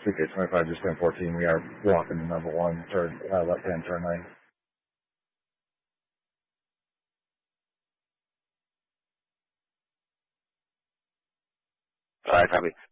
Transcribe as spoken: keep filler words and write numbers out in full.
C K twenty-five, just ten fourteen, we are blocking the number one turn, uh, left-hand turn lane. All right, copy.